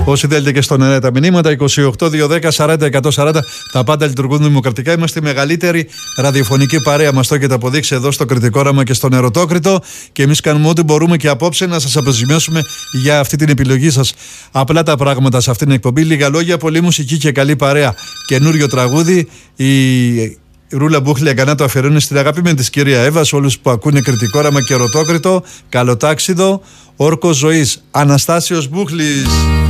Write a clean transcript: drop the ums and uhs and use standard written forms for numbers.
Όσοι θέλετε και στον αέρα τα μηνύματα, 28-210-40-140, τα πάντα λειτουργούν δημοκρατικά. Είμαστε η μεγαλύτερη ραδιοφωνική παρέα. Μας το έχετε αποδείξει εδώ στο Κρητικό Όραμα και στον Ερωτόκριτο. Και εμείς κάνουμε ό,τι μπορούμε και απόψε να σας αποζημιώσουμε για αυτή την επιλογή σας. Απλά τα πράγματα σε αυτήν την εκπομπή. Λίγα λόγια, πολλή μουσική και καλή παρέα. Καινούριο τραγούδι. Η Ρούλα Μπούχλη Αγκανά το αφιερώνει στην αγαπημένη της κυρία Εύα, σε όλους που ακούνε Κρητικό Όραμα και Ερωτόκριτο. Καλοτάξιδο, όρκος ζωής. Αναστάσιος Μπούχλης.